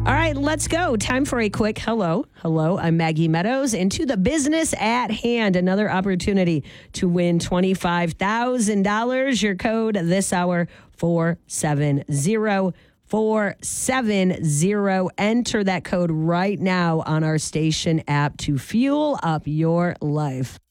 All right, let's go. Time for a quick hello. Hello, I'm Maggie Meadows. Into the business at hand, another opportunity to win $25,000. Your code this hour, 470. 470. Enter that code right now on our station app to fuel up your life.